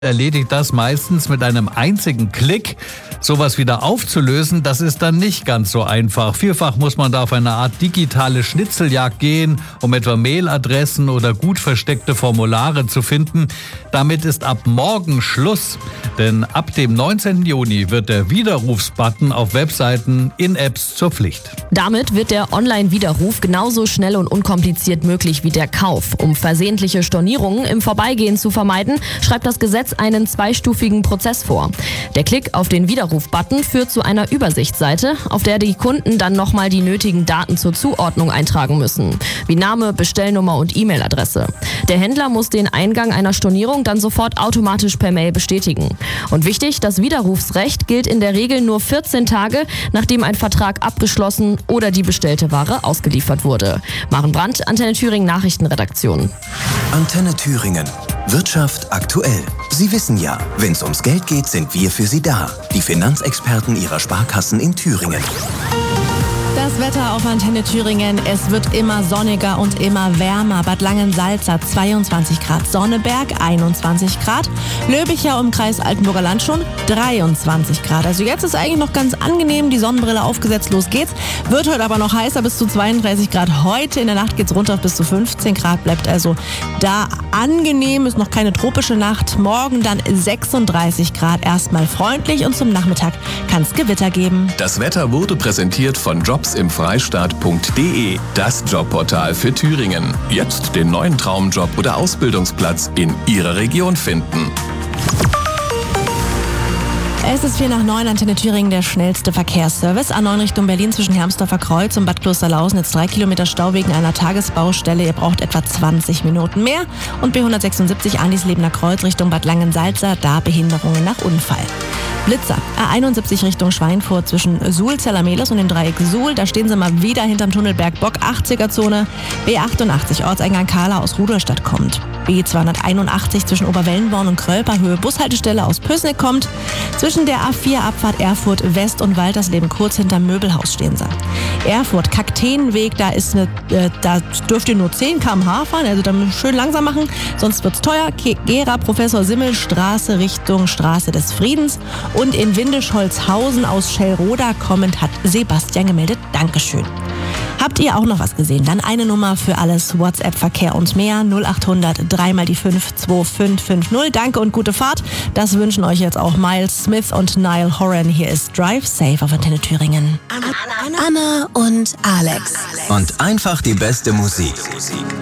erledigt das meistens mit einem einzigen Klick. Sowas wieder aufzulösen, das ist dann nicht ganz so einfach. Vielfach muss man da auf eine Art digitale Schnitzeljagd gehen, um etwa Mailadressen oder gut versteckte Formulare zu finden. Damit ist ab morgen Schluss, denn ab dem 19. Juni wird der Widerrufsbutton auf Webseiten in Apps zur Pflicht. Damit wird der Online-Widerruf genauso schnell und unkompliziert möglich wie der Kauf. Um versehentliche Stornierungen im Vorbeigehen zu vermeiden, schreibt das Gesetz einen zweistufigen Prozess vor. Der Klick auf den Widerruf-Button führt zu einer Übersichtsseite, auf der die Kunden dann nochmal die nötigen Daten zur Zuordnung eintragen müssen, wie Name, Bestellnummer und E-Mail-Adresse. Der Händler muss den Eingang einer Stornierung dann sofort automatisch per Mail bestätigen. Und wichtig, das Widerrufsrecht gilt in der Regel nur 14 Tage, nachdem ein Vertrag abgeschlossen oder die bestellte Ware ausgeliefert wurde. Maren Brandt, Antenne Thüringen Nachrichtenredaktion. Antenne Thüringen. Wirtschaft aktuell. Sie wissen ja, wenn es ums Geld geht, sind wir für Sie da. Die Finanzexperten Ihrer Sparkassen in Thüringen. Das Wetter auf Antenne Thüringen. Es wird immer sonniger und immer wärmer. Bad Langensalza 22 Grad, Sonneberg 21 Grad, Löbicher im Kreis Altenburger Land schon 23 Grad. Also jetzt ist eigentlich noch ganz angenehm, die Sonnenbrille aufgesetzt, los geht's. Wird heute aber noch heißer, bis zu 32 Grad. Heute in der Nacht geht's runter auf bis zu 15 Grad, bleibt also da angenehm, ist noch keine tropische Nacht. Morgen dann 36 Grad, erstmal freundlich und zum Nachmittag kann es Gewitter geben. Das Wetter wurde präsentiert von jobsimfreistaat.de, das Jobportal für Thüringen. Jetzt den neuen Traumjob oder Ausbildungsplatz in Ihrer Region finden. Es ist 8:45, Antenne Thüringen, der schnellste Verkehrsservice. A9 Richtung Berlin zwischen Hermsdorfer Kreuz und Bad Klosterlausen. Jetzt 3 Kilometer Stau wegen einer Tagesbaustelle. Ihr braucht etwa 20 Minuten mehr. Und B176 Anislebener Kreuz Richtung Bad Langensalza. Da Behinderungen nach Unfall. Blitzer. A71 Richtung Schweinfurt zwischen Suhl, Zellermelos und dem Dreieck Suhl. Da stehen sie mal wieder hinterm Tunnelberg Bock, 80er-Zone. B88 Ortseingang Kahla aus Rudolstadt kommt. B281 zwischen Oberwellenborn und Krölperhöhe Bushaltestelle aus Pößneck kommt. Zwischen der A4 Abfahrt Erfurt West und Waltersleben kurz hinterm Möbelhaus stehen sie. Erfurt Kakteenweg, da dürft ihr nur 10 km/h fahren, also dann schön langsam machen, sonst wird's teuer. Gera Professor Simmel Straße Richtung Straße des Friedens. Und in Windischholzhausen aus Schellroda kommend hat Sebastian gemeldet. Dankeschön. Habt ihr auch noch was gesehen? Dann eine Nummer für alles WhatsApp-Verkehr und mehr. 0800 3 mal die 5 2550. Danke und gute Fahrt. Das wünschen euch jetzt auch Miles Smith und Niall Horan. Hier ist Drive Safe auf Antenne Thüringen. Anna und Alex. Und einfach die beste Musik.